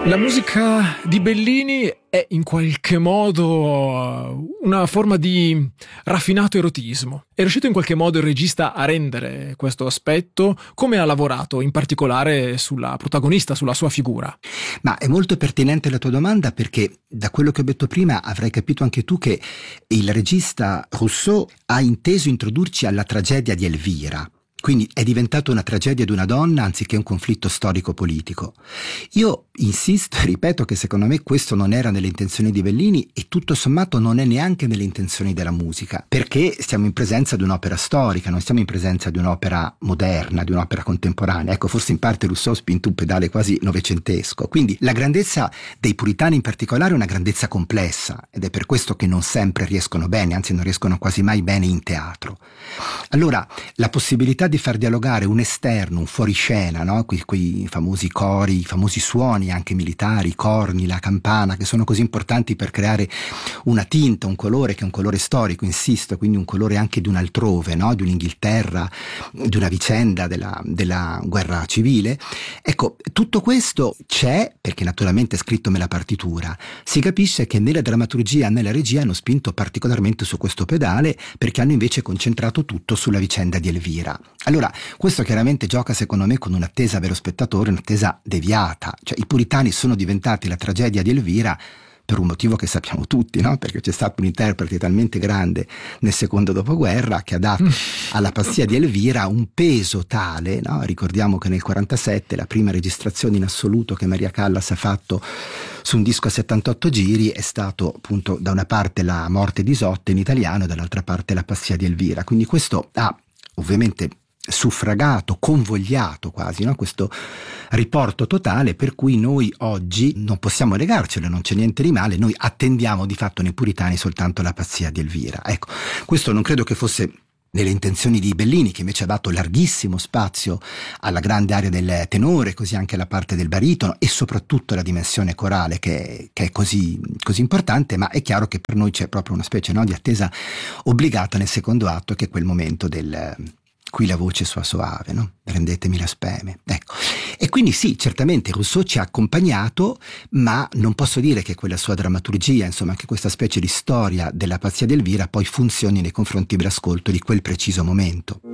La musica di Bellini è in qualche modo una forma di raffinato erotismo. È riuscito in qualche modo il regista a rendere questo aspetto? Come ha lavorato in particolare sulla protagonista, sulla sua figura? Ma è molto pertinente la tua domanda, perché da quello che ho detto prima avrai capito anche tu che il regista Rousseau ha inteso introdurci alla tragedia di Elvira. Quindi è diventato una tragedia di una donna anziché un conflitto storico-politico. Io insisto e ripeto che secondo me questo non era nelle intenzioni di Bellini e tutto sommato non è neanche nelle intenzioni della musica, perché stiamo in presenza di un'opera storica, non stiamo in presenza di un'opera moderna, di un'opera contemporanea. Ecco, forse in parte Rousseau ha spinto un pedale quasi novecentesco. Quindi la grandezza dei puritani in particolare è una grandezza complessa ed è per questo che non sempre riescono bene, anzi non riescono quasi mai bene in teatro. Allora, la possibilità di far dialogare un esterno, un fuoriscena, no? Quei famosi cori, i famosi suoni anche militari, i corni, la campana, che sono così importanti per creare una tinta, un colore che è un colore storico, insisto, quindi un colore anche di un altrove, no? Di un'Inghilterra, di una vicenda della guerra civile. Ecco, tutto questo c'è perché naturalmente è scritto nella partitura. Si capisce che né la drammaturgia né la regia hanno spinto particolarmente su questo pedale, perché hanno invece concentrato tutto sulla vicenda di Elvira. Allora, questo chiaramente gioca secondo me con un'attesa vero spettatore, un'attesa deviata. Cioè, i puritani sono diventati la tragedia di Elvira per un motivo che sappiamo tutti, no? Perché c'è stato un interprete talmente grande nel secondo dopoguerra che ha dato alla pazzia di Elvira un peso tale, no? Ricordiamo che nel 47 la prima registrazione in assoluto che Maria Callas ha fatto su un disco a 78 giri è stato appunto da una parte La morte di Isotta in italiano e dall'altra parte La pazzia di Elvira. Quindi questo ha ovviamente suffragato, convogliato quasi, no? Questo riporto totale per cui noi oggi non possiamo negarcelo, non c'è niente di male, noi attendiamo di fatto nei puritani soltanto La pazzia di Elvira. Ecco, questo non credo che fosse nelle intenzioni di Bellini, che invece ha dato larghissimo spazio alla grande area del tenore, così anche alla parte del baritono e soprattutto alla dimensione corale che è così importante, ma è chiaro che per noi c'è proprio una specie, no, di attesa obbligata nel secondo atto, che è quel momento del qui la voce sua soave, no? Rendetemi la speme. Ecco. E quindi sì, certamente Rousseau ci ha accompagnato, ma non posso dire che quella sua drammaturgia, insomma, che questa specie di storia della pazzia di Elvira poi funzioni nei confronti dell'ascolto di quel preciso momento.